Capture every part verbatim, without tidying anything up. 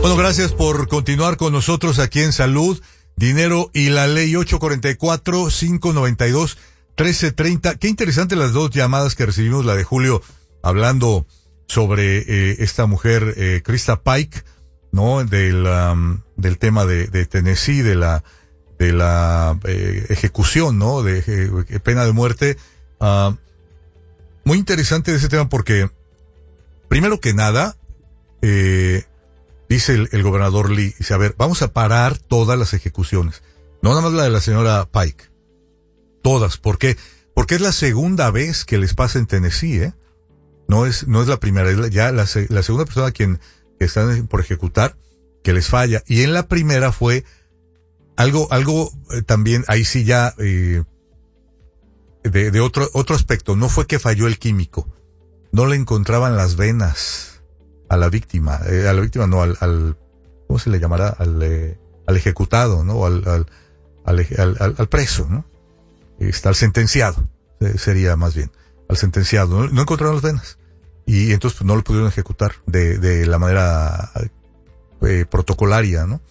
Bueno, gracias por continuar con nosotros aquí en Salud, Dinero y la Ley. Ocho cuarenta y cuatro, cinco noventa y dos, trece treinta. Qué interesante las dos llamadas que recibimos, la de Julio hablando sobre eh, esta mujer, eh, Krista Pike, ¿no? Del, um, del tema de, de Tennessee, de la, de la eh, ejecución, ¿no? De eh, pena de muerte. Uh, muy interesante ese tema porque, primero que nada, eh, dice el, el gobernador Lee, dice, a ver, vamos a parar todas las ejecuciones. No nada más la de la señora Pike. Todas. ¿Por qué? Porque es la segunda vez que les pasa en Tennessee, ¿eh? No es, no es la primera, es la, ya la, la segunda persona a quien están por ejecutar que les falla. Y en la primera fue algo, algo eh, también, ahí sí ya, eh, de, de otro, otro aspecto. No fue que falló el químico. No le encontraban las venas a la víctima, eh, a la víctima no, al, al, ¿cómo se le llamará? Al, eh, al ejecutado, ¿no? Al, al, al, al, al preso, ¿no? Está al sentenciado, eh, sería más bien, al sentenciado. No, no encontraron las venas. Y entonces pues, no lo pudieron ejecutar de, de la manera eh, protocolaria, ¿no?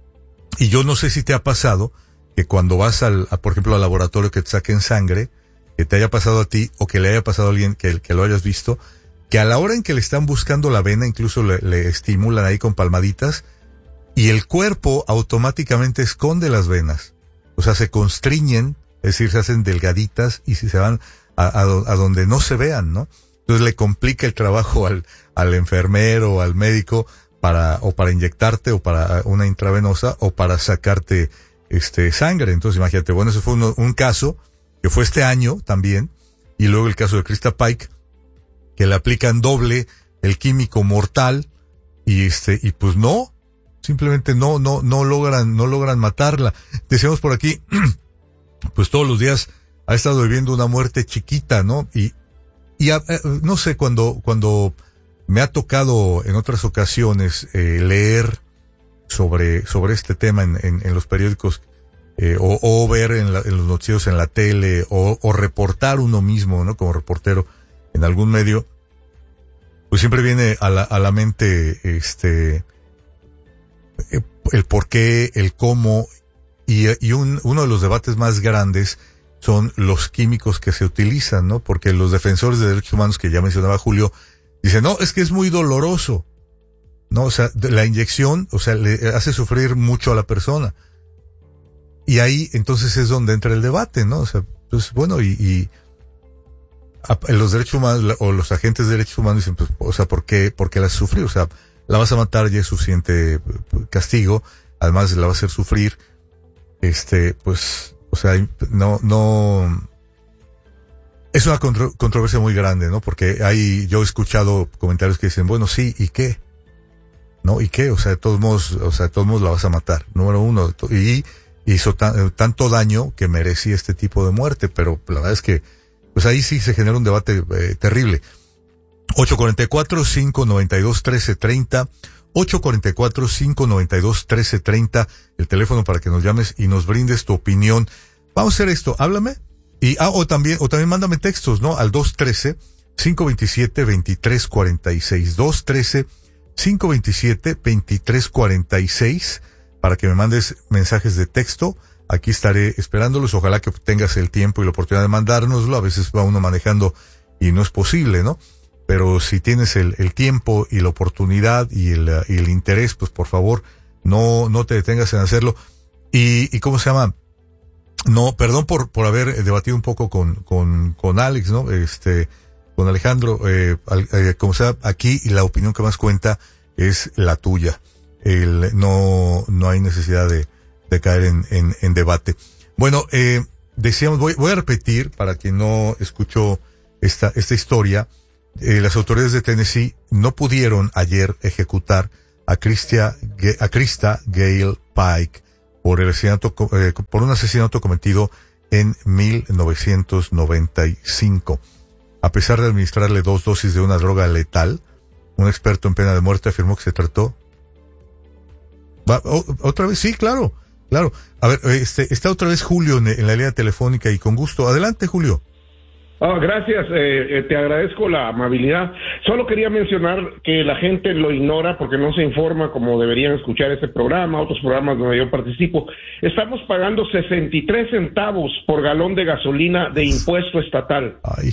Y yo no sé si te ha pasado que cuando vas al, a, por ejemplo, al laboratorio que te saquen sangre, que te haya pasado a ti o que le haya pasado a alguien que, que lo hayas visto, que a la hora en que le están buscando la vena, incluso le, le estimulan ahí con palmaditas, y el cuerpo automáticamente esconde las venas. O sea, se constriñen, es decir, se hacen delgaditas y se van a, a, a donde no se vean, ¿no? Entonces le complica el trabajo al, al enfermero, al médico, para, o para inyectarte, o para una intravenosa, o para sacarte, este, sangre. Entonces imagínate, bueno, ese fue uno, un caso, que fue este año también, y luego el caso de Krista Pike, que le aplican doble el químico mortal y este y pues no, simplemente no no no logran no logran matarla. Decíamos por aquí, pues todos los días ha estado viviendo una muerte chiquita, ¿no? Y y a, eh, no sé, cuando cuando me ha tocado en otras ocasiones eh, leer sobre sobre este tema en en, en los periódicos eh, o, o ver en, la, en los noticieros en la tele o, o reportar uno mismo, ¿no? Como reportero en algún medio, pues siempre viene a la, a la mente este el por qué, el cómo, y, y un, uno de los debates más grandes son los químicos que se utilizan, ¿no? Porque los defensores de derechos humanos que ya mencionaba Julio, dicen, no, es que es muy doloroso, ¿no? O sea, la inyección, o sea, le hace sufrir mucho a la persona. Y ahí, entonces, es donde entra el debate, ¿no? O sea, pues bueno, y, y los derechos humanos o los agentes de derechos humanos dicen, pues, o sea, ¿por qué, por qué la sufrir? O sea, la vas a matar, ya es suficiente castigo, además la va a hacer sufrir, este, pues, o sea, no, no, es una contro- controversia muy grande, ¿no? Porque hay, yo he escuchado comentarios que dicen, bueno, sí, ¿y qué? ¿No? ¿Y qué? O sea, de todos modos, o sea, de todos modos la vas a matar, número uno, y hizo tan, tanto daño que merecía este tipo de muerte, pero la verdad es que pues ahí sí se genera un debate eh, terrible. ocho cuarenta y cuatro, cinco noventa y dos, trece treinta, ocho cuarenta y cuatro, cinco noventa y dos, trece treinta, el teléfono para que nos llames y nos brindes tu opinión. Vamos a hacer esto, háblame, y, ah, o también, o también mándame textos, ¿no? Al dos trece, cinco veintisiete, veintitrés cuarenta y seis, dos trece, cinco veintisiete, veintitrés cuarenta y seis, para que me mandes mensajes de texto. Aquí estaré esperándolos, ojalá que tengas el tiempo y la oportunidad de mandárnoslo, a veces va uno manejando y no es posible, ¿no? Pero si tienes el, el tiempo y la oportunidad y el, y el interés, pues por favor, no, no te detengas en hacerlo. Y, y ¿cómo se llama? No, perdón por, por haber debatido un poco con, con, con Alex, ¿no? Este, con Alejandro, eh, eh, como sea, aquí la opinión que más cuenta es la tuya. El, no, no hay necesidad de, de caer en, en, en debate. Bueno, eh, decíamos, voy, voy a repetir para quien no escuchó esta, esta historia. Eh, las autoridades de Tennessee no pudieron ayer ejecutar a Krista, a Krista Gale Pike por el asesinato, eh, por un asesinato cometido en mil novecientos noventa y cinco. A pesar de administrarle dos dosis de una droga letal, un experto en pena de muerte afirmó que se trató. ¿Va? Oh, ¿Otra vez? Sí, claro. Claro. A ver, este, está otra vez Julio en, en la línea telefónica y con gusto. Adelante, Julio. Oh, gracias, eh, eh, te agradezco la amabilidad. Solo quería mencionar que la gente lo ignora porque no se informa como deberían escuchar este programa, otros programas donde yo participo. Estamos pagando sesenta y tres centavos por galón de gasolina de impuesto estatal. Ay.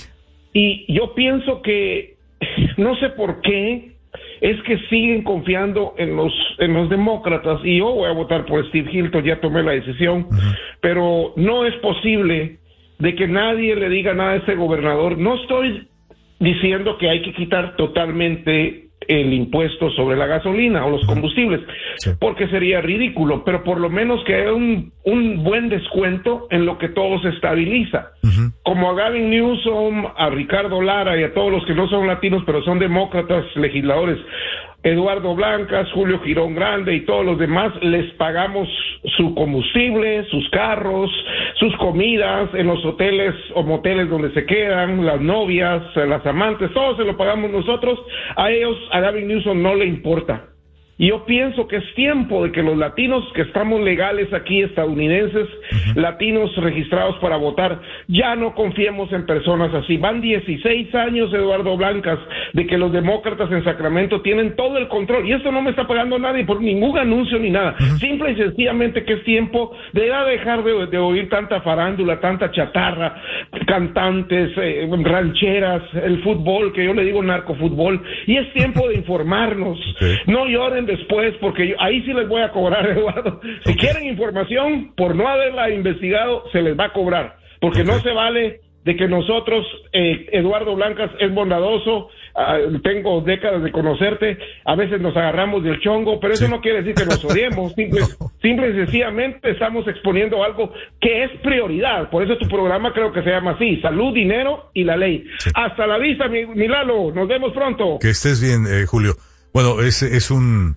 Y yo pienso que, no sé por qué, es que siguen confiando en los en los demócratas, y yo voy a votar por Steve Hilton, ya tomé la decisión, uh-huh. Pero no es posible de que nadie le diga nada a ese gobernador. No estoy diciendo que hay que quitar totalmente el impuesto sobre la gasolina o los combustibles, sí, porque sería ridículo, pero por lo menos que haya un, un buen descuento en lo que todo se estabiliza. Uh-huh. Como a Gavin Newsom, a Ricardo Lara y a todos los que no son latinos, pero son demócratas, legisladores, Eduardo Blancas, Julio Girón Grande y todos los demás, les pagamos su combustible, sus carros, sus comidas, en los hoteles o moteles donde se quedan, las novias, las amantes, todo se lo pagamos nosotros. A ellos, a Gavin Newsom no le importa. Y yo pienso que es tiempo de que los latinos que estamos legales aquí, estadounidenses, uh-huh, latinos registrados para votar, ya no confiemos en personas así. Van dieciséis años, Eduardo Blancas, de que los demócratas en Sacramento tienen todo el control. Y esto no me está pagando nadie por ningún anuncio ni nada. Uh-huh. Simple y sencillamente que es tiempo de ya dejar de, de oír tanta farándula, tanta chatarra, cantantes, eh, rancheras, el fútbol, que yo le digo narcofútbol. Y es tiempo de informarnos. Okay. No lloren después, porque yo, ahí sí les voy a cobrar, Eduardo. Si okay. quieren información, por no haberla investigado, se les va a cobrar, porque okay. no se vale de que nosotros, eh, Eduardo Blancas es bondadoso, uh, tengo décadas de conocerte, a veces nos agarramos del chongo, pero eso sí. no quiere decir que nos odiemos, simple, no. simple y sencillamente estamos exponiendo algo que es prioridad. Por eso tu programa creo que se llama así: salud, dinero y la ley. Sí. Hasta la vista, mi, mi Lalo, nos vemos pronto. Que estés bien, eh, Julio. Bueno, es, es un,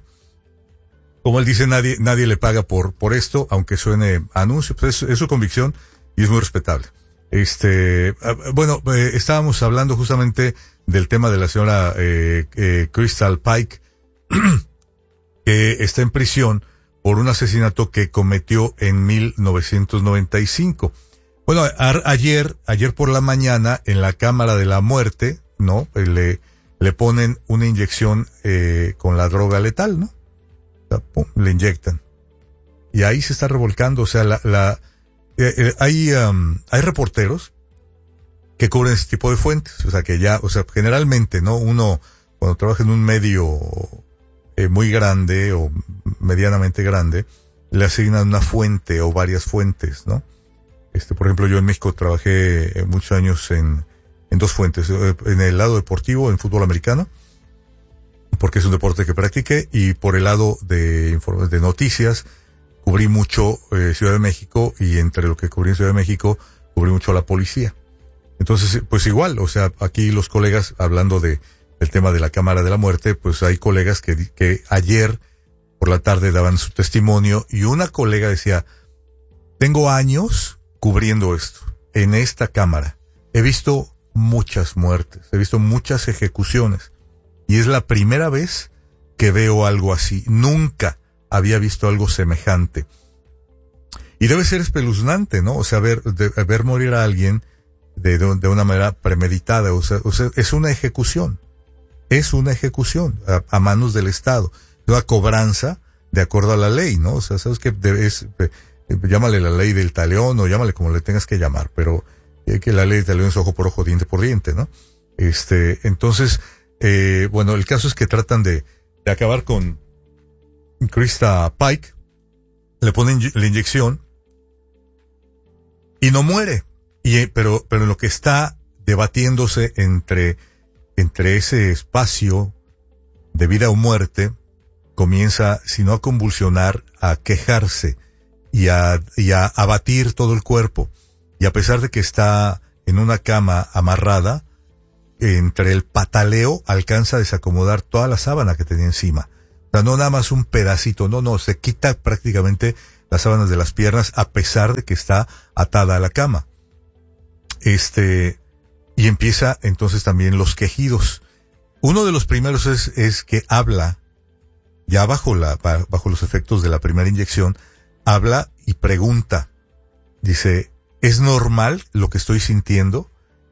como él dice, nadie, nadie le paga por, por esto, aunque suene anuncio, pues es, es su convicción y es muy respetable. Este, bueno, eh, estábamos hablando justamente del tema de la señora, eh, eh, Crystal Pike, que está en prisión por un asesinato que cometió en mil novecientos noventa y cinco. Bueno, a, ayer, ayer por la mañana, en la Cámara de la Muerte, ¿no? Le, le ponen una inyección eh, con la droga letal, ¿no? O sea, pum, le inyectan. Y ahí se está revolcando, o sea, la, la eh, eh, hay, um, hay reporteros que cubren ese tipo de fuentes, o sea, que ya, o sea, generalmente, ¿no? Uno, cuando trabaja en un medio eh, muy grande o medianamente grande, le asignan una fuente o varias fuentes, ¿no? Este, por ejemplo, yo en México trabajé eh, muchos años en en dos fuentes, en el lado deportivo, en fútbol americano, porque es un deporte que practiqué, y por el lado de, de noticias, cubrí mucho eh, Ciudad de México, y entre lo que cubrí en Ciudad de México, cubrí mucho a la policía. Entonces, pues igual, o sea, aquí los colegas, hablando de del tema de la Cámara de la Muerte, pues hay colegas que, que ayer por la tarde daban su testimonio, y una colega decía, tengo años cubriendo esto, en esta Cámara. He visto muchas muertes, he visto muchas ejecuciones, y es la primera vez que veo algo así. Nunca había visto algo semejante. Y debe ser espeluznante, ¿no? O sea, ver, de, ver morir a alguien de, de, de una manera premeditada, o sea, o sea, es una ejecución. Es una ejecución a, a manos del Estado. Una cobranza de acuerdo a la ley, ¿no? O sea, sabes que es, eh, llámale la ley del talión o llámale como le tengas que llamar, pero eh, que la ley del talión es ojo por ojo, diente por diente, ¿no? Este, entonces, eh, bueno, el caso es que tratan de, de acabar con Krista Pike, le ponen la inyección y no muere. Y, pero, pero lo que está debatiéndose entre, entre ese espacio de vida o muerte, comienza, si no a convulsionar, a quejarse y a, y a abatir todo el cuerpo. Y a pesar de que está en una cama amarrada, entre el pataleo alcanza a desacomodar toda la sábana que tenía encima. O sea, no nada más un pedacito, no, no, se quita prácticamente las sábanas de las piernas a pesar de que está atada a la cama. Este, y empieza entonces también los quejidos. Uno de los primeros es, es que habla, ya bajo la, bajo los efectos de la primera inyección, habla y pregunta. Dice, ¿es normal lo que estoy sintiendo?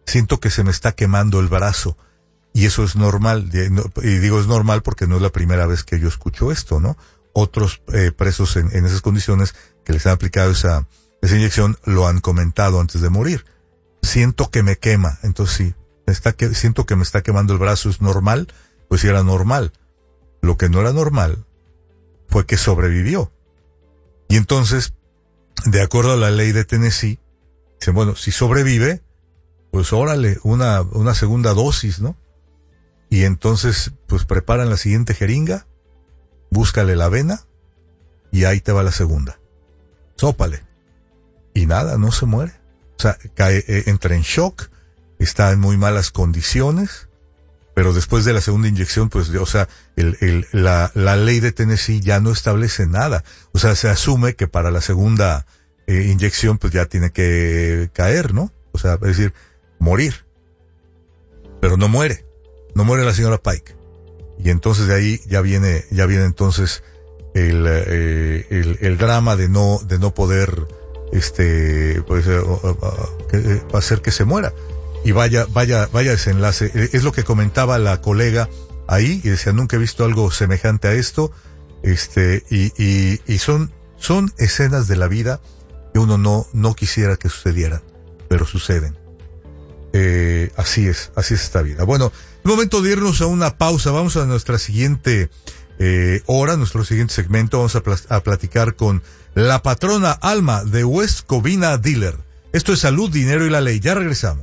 siento que se me está quemando el brazo. Y eso es normal, y digo es normal porque no es la primera vez que yo escucho esto, ¿no? Otros eh, presos en, en esas condiciones que les han aplicado esa, esa inyección lo han comentado antes de morir. Siento que me quema, entonces sí, me está que, siento que me está quemando el brazo, ¿es normal? Pues sí era normal. Lo que no era normal fue que sobrevivió. Y entonces, de acuerdo a la ley de Tennessee, dicen, bueno, si sobrevive, pues órale, una, una segunda dosis, ¿no? Y entonces, pues preparan la siguiente jeringa, búscale la vena, y ahí te va la segunda. Sópale. Y nada, no se muere. O sea, cae, eh, entra en shock, está en muy malas condiciones, pero después de la segunda inyección, pues, o sea, el, el, la, la ley de Tennessee ya no establece nada. O sea, se asume que para la segunda eh, inyección, pues ya tiene que caer, ¿no? O sea, es decir, morir. Pero no muere. No muere la señora Pike. Y entonces de ahí ya viene, ya viene entonces el, eh, el, el drama de no, de no poder, este, pues, uh, uh, uh, uh, hacer que se muera. Y vaya, vaya, vaya desenlace. Es lo que comentaba la colega ahí, y decía, nunca he visto algo semejante a esto. Este, y, y, y son, son escenas de la vida que uno no, no quisiera que sucedieran, pero suceden. Eh, así es, así es esta vida. Bueno, es momento de irnos a una pausa. Vamos a nuestra siguiente eh, hora, nuestro siguiente segmento. Vamos a, pl- a platicar con la patrona Alma de West Covina Dealer. Esto es Salud, Dinero y la Ley. Ya regresamos.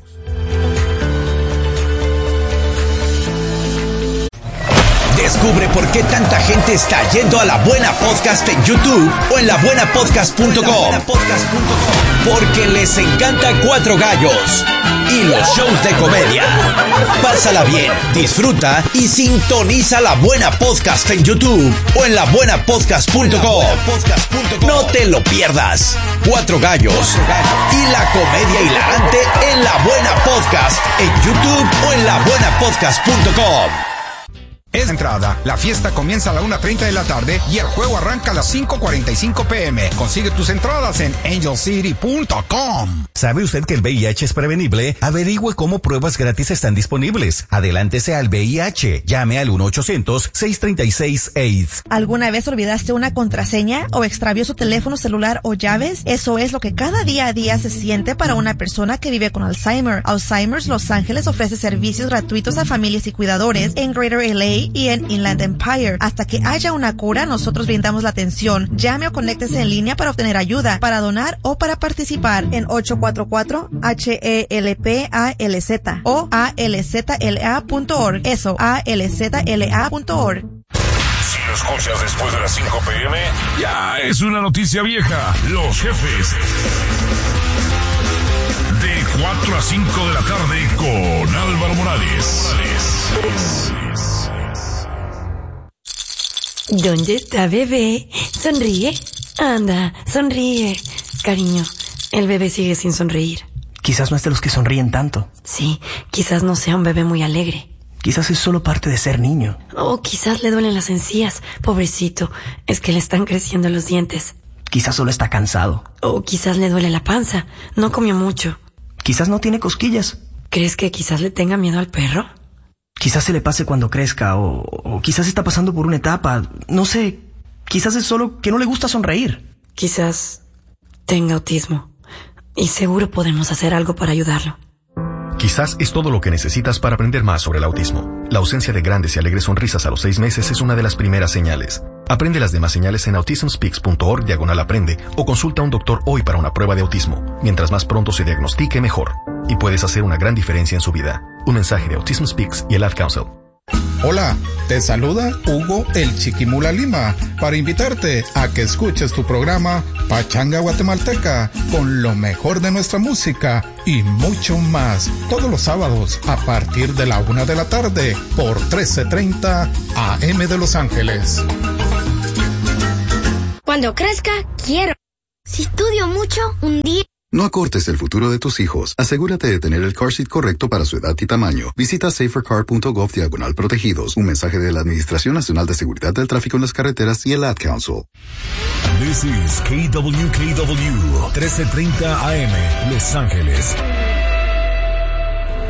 Descubre por qué tanta gente está yendo a La Buena Podcast en YouTube o en la buena podcast punto com. Porque les encanta Cuatro Gallos y los shows de comedia. Pásala bien, disfruta y sintoniza La Buena Podcast en YouTube o en la buena podcast punto com. No te lo pierdas. Cuatro Gallos y la comedia hilarante en La Buena Podcast en YouTube o en la buena podcast punto com. Es entrada. La fiesta comienza a la una treinta de la tarde y el juego arranca a las cinco cuarenta y cinco pm. Consigue tus entradas en angel city punto com. ¿Sabe usted que el V I H es prevenible? Averigüe cómo pruebas gratis están disponibles. Adelántese al V I H. Llame al uno ochocientos, seis treinta y seis, AIDS. ¿Alguna vez olvidaste una contraseña o extravió su teléfono celular o llaves? Eso es lo que cada día a día se siente para una persona que vive con Alzheimer. Alzheimer's Los Ángeles ofrece servicios gratuitos a familias y cuidadores en Greater L A y en Inland Empire. Hasta que haya una cura, nosotros brindamos la atención. Llame o conéctese en línea para obtener ayuda, para donar o para participar en ocho cuatro cuatro H E L P A L Z o A L Z L A punto org. Eso, A L Z L A punto org. Si lo escuchas después de las cinco pm, ya es una noticia vieja. Los jefes. De cuatro a cinco de la tarde con Álvaro Morales. ¿Dónde está bebé? Sonríe. Anda, sonríe. Cariño, el bebé sigue sin sonreír. Quizás no es de los que sonríen tanto. Sí, quizás no sea un bebé muy alegre. Quizás es solo parte de ser niño. O quizás le duelen las encías. Pobrecito, es que le están creciendo los dientes. Quizás solo está cansado. O quizás le duele la panza. No comió mucho. Quizás no tiene cosquillas. ¿Crees que quizás le tenga miedo al perro? Quizás se le pase cuando crezca, o, o quizás está pasando por una etapa. No sé, quizás es solo que no le gusta sonreír. Quizás tenga autismo. Y seguro podemos hacer algo para ayudarlo. Quizás es todo lo que necesitas para aprender más sobre el autismo. La ausencia de grandes y alegres sonrisas a los seis meses es una de las primeras señales. Aprende las demás señales en autism speaks punto org diagonal aprende o consulta a un doctor hoy para una prueba de autismo. Mientras más pronto se diagnostique, mejor. Y puedes hacer una gran diferencia en su vida. Un mensaje de Autism Speaks y el Ad Council. Hola, te saluda Hugo el Chiquimula Lima para invitarte a que escuches tu programa Pachanga Guatemalteca con lo mejor de nuestra música y mucho más todos los sábados a partir de la una de la tarde por trece treinta A M de Los Ángeles. Cuando crezca, quiero. Si estudio mucho, un día... No acortes el futuro de tus hijos. Asegúrate de tener el car seat correcto para su edad y tamaño. Visita safer car punto gov diagonal protegidos. Un mensaje de la Administración Nacional de Seguridad del Tráfico en las Carreteras y el Ad Council. This is K W K W, trece treinta A M, Los Ángeles.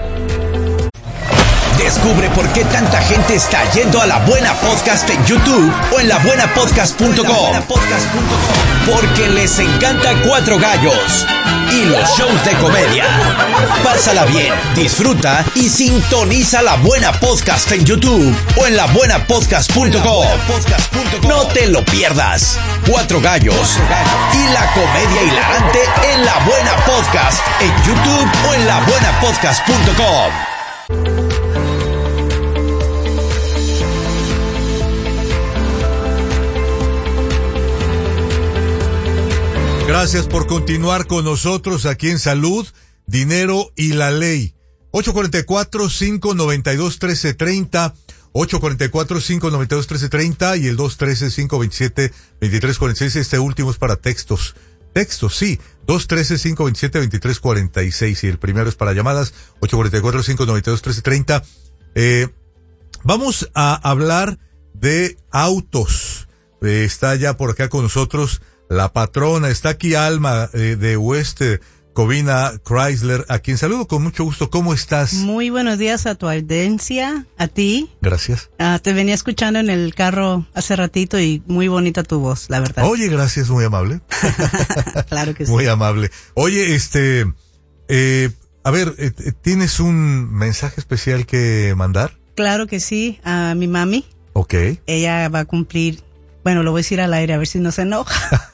Descubre por qué tanta gente está yendo a La Buena Podcast en YouTube o en la buena podcast punto com. Porque les encanta Cuatro Gallos y los shows de comedia. Pásala bien, disfruta y sintoniza La Buena Podcast en YouTube o en la buena podcast punto com. No te lo pierdas. Cuatro Gallos y la comedia hilarante en La Buena Podcast en YouTube o en la buena podcast punto com. Gracias por continuar con nosotros aquí en Salud, Dinero y la Ley. ocho cuatro cuatro, cinco nueve dos, uno tres tres cero, ocho cuatro cuatro, cinco nueve dos, uno tres tres cero y el dos uno tres, cinco dos siete, dos tres cuatro seis. Este último es para textos. Textos, sí. dos uno tres, cinco dos siete, dos tres cuatro seis y el primero es para llamadas. ocho cuatro cuatro, cinco nueve dos, uno tres tres cero. Eh, vamos a hablar de autos. Eh, está ya por acá con nosotros la patrona, está aquí Alma eh, de West eh, Covina Chrysler, a quien saludo con mucho gusto. ¿Cómo estás? Muy buenos días a tu audiencia, a ti. Gracias. Uh, te venía escuchando en el carro hace ratito y muy bonita tu voz, la verdad. Oye, gracias, muy amable. Claro que sí. Muy amable. Oye, este, eh, a ver, eh, ¿tienes un mensaje especial que mandar? Claro que sí, a mi mami. Ok. Ella va a cumplir... Bueno, lo voy a decir al aire a ver si no se enoja.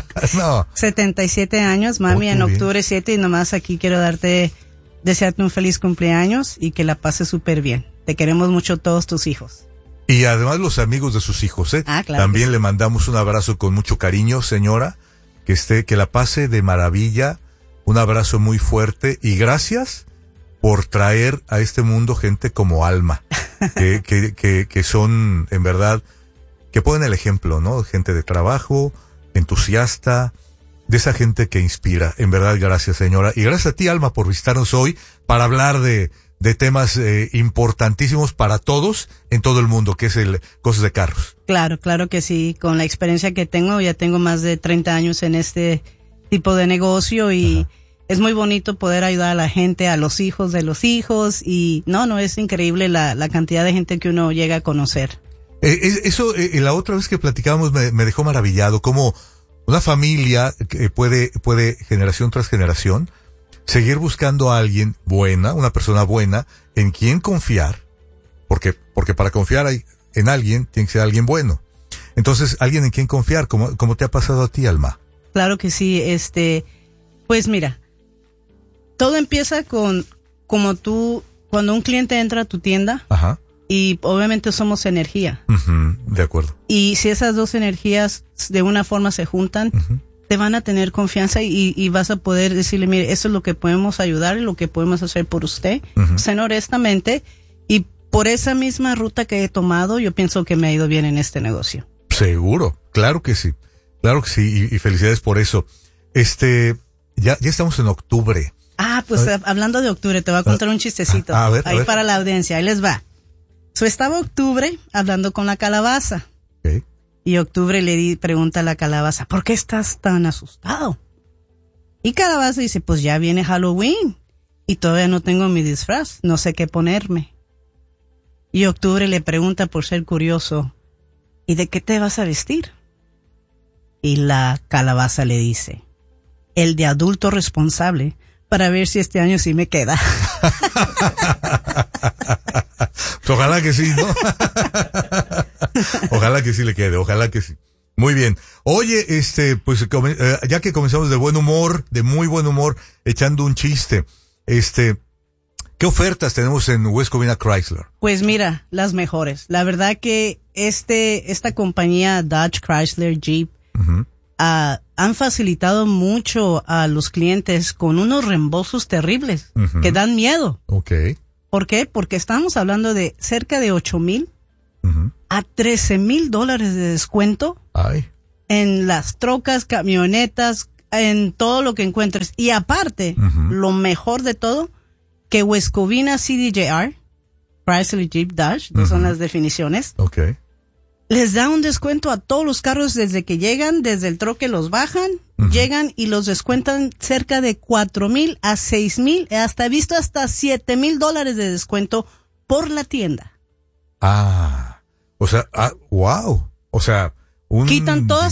No. setenta y siete años, mami, oh, en octubre siete, y nomás aquí quiero darte, desearte un feliz cumpleaños y que la pases súper bien. Te queremos mucho todos tus hijos. Y además los amigos de sus hijos, ¿eh? Ah, claro. También sí. Le mandamos un abrazo con mucho cariño, señora, que esté, que la pase de maravilla, un abrazo muy fuerte y gracias por traer a este mundo gente como Alma, que, que, que, que son, en verdad, que ponen el ejemplo, ¿no? Gente de trabajo, entusiasta, de esa gente que inspira. En verdad, gracias, señora. Y gracias a ti, Alma, por visitarnos hoy para hablar de, de temas eh, importantísimos para todos en todo el mundo, que es el cosas de carros. Claro, claro que sí. Con la experiencia que tengo, ya tengo más de treinta años en este tipo de negocio y ajá, es muy bonito poder ayudar a la gente, a los hijos de los hijos y no, no, es increíble la, la cantidad de gente que uno llega a conocer. Eh, eso, eh, la otra vez que platicábamos me, me dejó maravillado, cómo una familia que puede, puede, generación tras generación, seguir buscando a alguien buena, una persona buena, en quien confiar, porque, porque para confiar hay, en alguien, tiene que ser alguien bueno. Entonces, alguien en quien confiar, ¿cómo, cómo te ha pasado a ti, Alma? Claro que sí, este, pues mira, todo empieza con, como tú, cuando un cliente entra a tu tienda, ajá, y obviamente somos energía. Uh-huh, de acuerdo. Y si esas dos energías de una forma se juntan, uh-huh, te van a tener confianza y, y vas a poder decirle, mire, eso es lo que podemos ayudar, lo que podemos hacer por usted, uh-huh, ser honestamente. Y por esa misma ruta que he tomado, yo pienso que me ha ido bien en este negocio. Seguro, claro que sí, claro que sí, y, y felicidades por eso. Este, ya, ya estamos en octubre. Ah, pues a hablando de octubre, te voy a contar un chistecito. A, a ver, ahí a ver. Para la audiencia, ahí les va. So, estaba Octubre hablando con la calabaza. Okay. Y Octubre le di, pregunta a la calabaza, ¿por qué estás tan asustado? Y Calabaza dice, pues ya viene Halloween y todavía no tengo mi disfraz, no sé qué ponerme. Y Octubre le pregunta por ser curioso, ¿y de qué te vas a vestir? Y la Calabaza le dice, el de adulto responsable, para ver si este año sí me queda. Pues ojalá que sí, ¿no? Ojalá que sí le quede, ojalá que sí. Muy bien. Oye, este, pues eh, ya que comenzamos de buen humor, de muy buen humor, echando un chiste, este, ¿qué ofertas tenemos en West Covina Chrysler? Pues mira, las mejores. La verdad que este, esta compañía Dodge Chrysler Jeep, uh-huh, uh, han facilitado mucho a los clientes con unos reembolsos terribles, uh-huh, que dan miedo. Okay. ¿Por qué? Porque estamos hablando de cerca de ocho mil uh-huh, a trece mil dólares de descuento. Ay. En las trocas, camionetas, en todo lo que encuentres. Y aparte, uh-huh, lo mejor de todo, que West Covina C D J R, Chrysler Jeep Dodge, uh-huh, son las definiciones. Okay. Les da un descuento a todos los carros desde que llegan, desde el troque los bajan, uh-huh, llegan y los descuentan cerca de cuatro mil a seis mil, hasta he visto hasta siete mil dólares de descuento por la tienda. Ah, o sea, ah, wow. O sea, un quitan todas